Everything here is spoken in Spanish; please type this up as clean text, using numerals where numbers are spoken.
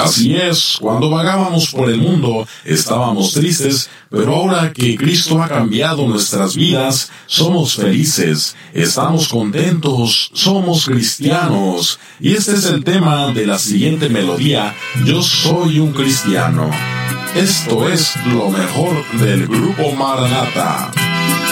Así es, cuando vagábamos por el mundo estábamos tristes, pero ahora que Cristo ha cambiado nuestras vidas, somos felices, estamos contentos, somos cristianos. Y este es el tema de la siguiente melodía, Yo soy un cristiano. Esto es lo mejor del Grupo Maranata.